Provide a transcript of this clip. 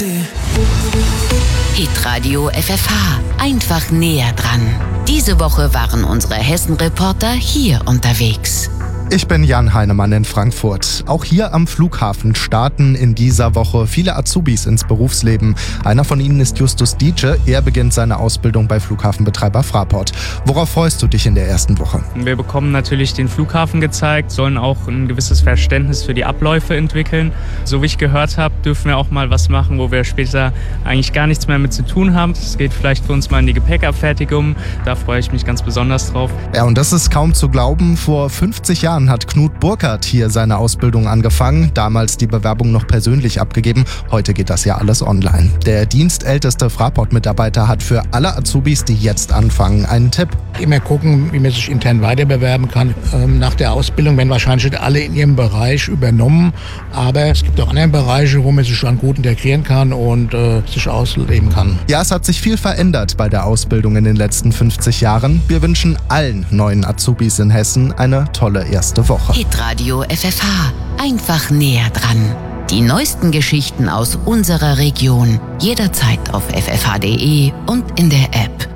Hitradio FFH. Einfach näher dran. Diese Woche waren unsere Hessen-Reporter hier unterwegs. Ich bin Jan Heinemann in Frankfurt. Auch hier am Flughafen starten in dieser Woche viele Azubis ins Berufsleben. Einer von ihnen ist Justus Dietsche. Er beginnt seine Ausbildung bei Flughafenbetreiber Fraport. Worauf freust du dich in der ersten Woche? Wir bekommen natürlich den Flughafen gezeigt, sollen auch ein gewisses Verständnis für die Abläufe entwickeln. So wie ich gehört habe, dürfen wir auch mal was machen, wo wir später eigentlich gar nichts mehr mit zu tun haben. Es geht vielleicht für uns mal in die Gepäckabfertigung. Da freue ich mich ganz besonders drauf. Ja, und das ist kaum zu glauben. Vor 50 Jahren hat Knut Burkhardt hier seine Ausbildung angefangen, damals die Bewerbung noch persönlich abgegeben. Heute geht das ja alles online. Der dienstälteste Fraport-Mitarbeiter hat für alle Azubis, die jetzt anfangen, einen Tipp. Immer gucken, wie man sich intern weiter bewerben kann. Nach der Ausbildung werden wahrscheinlich alle in ihrem Bereich übernommen, aber es gibt auch andere Bereiche, wo man sich schon gut integrieren kann und sich ausleben kann. Ja, es hat sich viel verändert bei der Ausbildung in den letzten 50 Jahren. Wir wünschen allen neuen Azubis in Hessen eine tolle erste Woche. Hitradio FFH. Einfach näher dran. Die neuesten Geschichten aus unserer Region. Jederzeit auf ffh.de und in der App.